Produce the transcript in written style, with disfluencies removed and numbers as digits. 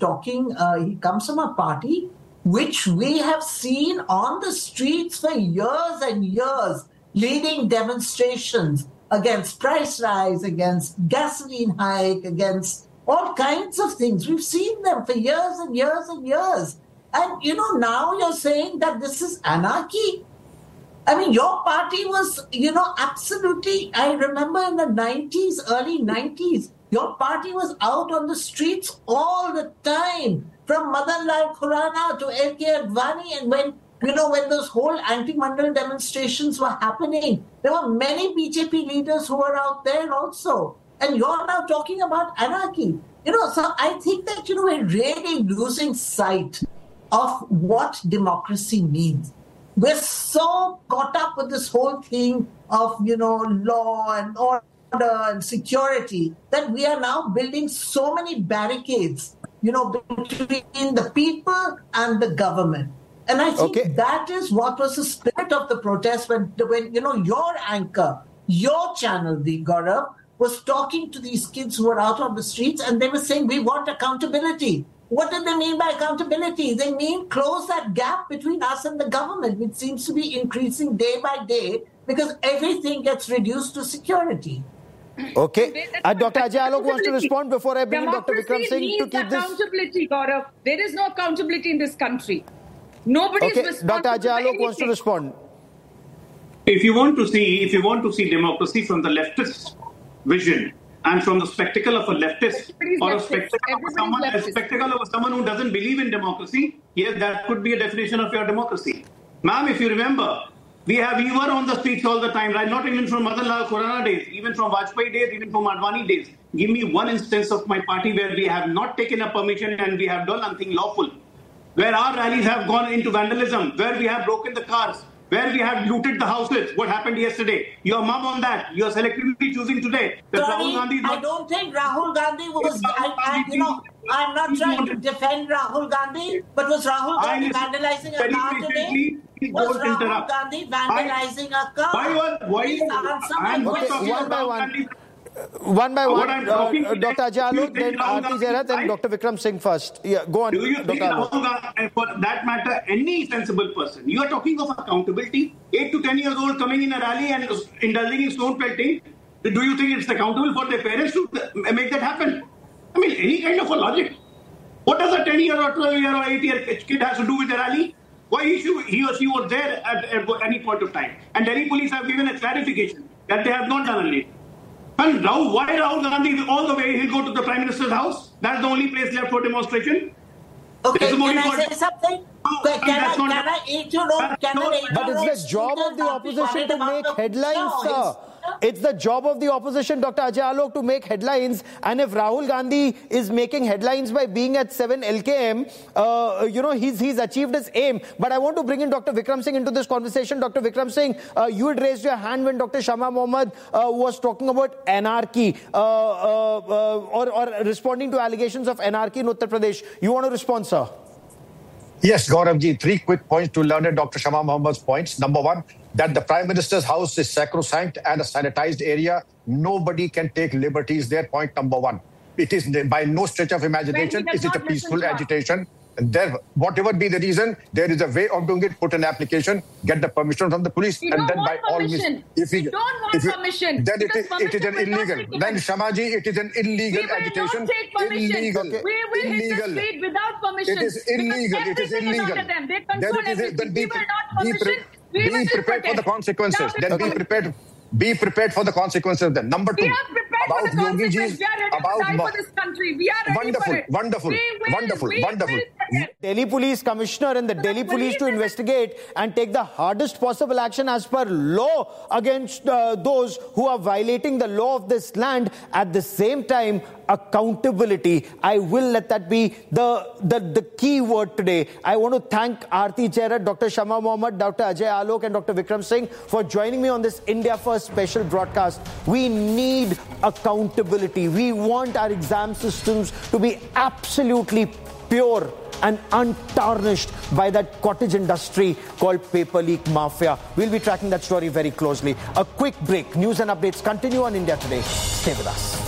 talking, he comes from a party which we have seen on the streets for years and years, leading demonstrations against price rise, against gasoline hike, against all kinds of things. We've seen them for years and years and years. And, now you're saying that this is anarchy. I mean, your party was, absolutely, I remember in the 90s, early 90s, your party was out on the streets all the time, from Madan Lal Khurana to L.K. Advani. And when those whole anti-Mandal demonstrations were happening, there were many BJP leaders who were out there also. And you're now talking about anarchy. So I think that, we're really losing sight of what democracy means. We're so caught up with this whole thing of, law and order and security that we are now building so many barricades, between the people and the government. And I think that is what was the spirit of the protest when your anchor, your channel, the Gaurav, was talking to these kids who were out on the streets, and they were saying, we want accountability. What do they mean by accountability? They mean close that gap between us and the government, which seems to be increasing day by day because everything gets reduced to security. Okay. Dr. Ajay Alok wants to respond before I bring in Dr. Vikram Singh to keep this. Accountability, Gaurav. There is no accountability in this country. Nobody is responsible. Dr. Ajay Alok wants to respond. If you want to see democracy from the leftist vision and from the spectacle of a leftist or a spectacle of someone who doesn't believe in democracy, yes, that could be a definition of your democracy. Ma'am, if you remember, we were on the streets all the time, right? Not even from Madan Lal Khurana days, even from Vajpayee days, even from Advani days. Give me one instance of my party where we have not taken a permission and we have done nothing lawful, where our rallies have gone into vandalism, where we have broken the cars, where we have looted the houses. What happened yesterday? Your mum on that. You are selectively choosing today. Sorry, I don't think Rahul Gandhi was... I'm not trying to defend Rahul Gandhi, but was Rahul Gandhi vandalizing a car today? Was Rahul Gandhi vandalizing a car? One by one, Dr. Ajay Alok, then Aarti Jairath, and Dr. Vikram Singh first. Yeah, go on, Do you think Rahul, for that matter, any sensible person, you are talking of accountability, 8 to 10 years old coming in a rally and indulging in stone pelting, do you think it's accountable for their parents to make that happen? I mean, any kind of a logic. What does a 10-year or 12-year or 8-year kid has to do with the rally? Why he or she was there at any point of time? And Delhi police have given a clarification that they have not done it. And why Rahul Gandhi all the way he'll go to the Prime Minister's house? That's the only place left for demonstration. Okay, can I say something? But it's the job of the opposition to make headlines, sir. It's the job of the opposition, Dr. Ajay Alok, to make headlines. And if Rahul Gandhi is making headlines by being at 7 LKM, he's achieved his aim. But I want to bring in Dr. Vikram Singh into this conversation. Dr. Vikram Singh, you had raised your hand when Dr. Shama Mohammed was talking about anarchy or responding to allegations of anarchy in Uttar Pradesh. You want to respond, sir? Yes, Gauravji, 3 quick points to learn at Dr. Shama Mohammed's points. Number one, that the Prime Minister's house is sacrosanct and a sanitized area. Nobody can take liberties there. Point number one. It is by no stretch of imagination. Is it a peaceful agitation? There, whatever be the reason, there is a way of doing it. Put an application, get the permission from the police, and then by all means, if we don't want permission, then it is an illegal. Then Shamaji, it is an illegal agitation. Illegal. We will hit the street without permission. It is illegal. It is illegal. They control everything. We will not permission. Be prepared for the consequences. Then be prepared for the consequences. Then number 2, we are prepared about for the consequences. We are ready to die for this country. We are ready for it. Wonderful. Delhi Police Commissioner and the Delhi Police to investigate and take the hardest possible action as per law against those who are violating the law of this land. At the same time, accountability. I will let that be the key word today. I want to thank Aarti Jairath, Dr. Shama Mohammed, Dr. Ajay Alok and Dr. Vikram Singh for joining me on this India First special broadcast. We need accountability. We want our exam systems to be absolutely pure and untarnished by that cottage industry called paper leak mafia. We'll be tracking that story very closely. A quick break. News and updates continue on India Today. Stay with us.